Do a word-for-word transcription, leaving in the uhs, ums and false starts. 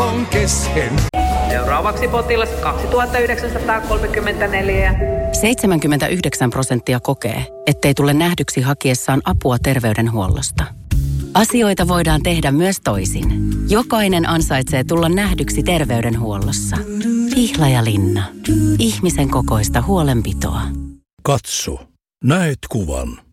on kesken. Seuraavaksi potilas kaksituhattayhdeksänsataakolmekymmentäneljä. seitsemänkymmentäyhdeksän prosenttia kokee, ettei tule nähdyksi hakiessaan apua terveydenhuollosta. Asioita voidaan tehdä myös toisin. Jokainen ansaitsee tulla nähdyksi terveydenhuollossa. Pihlajalinna. Ihmisen kokoista huolenpitoa. Katso. Näet kuvan.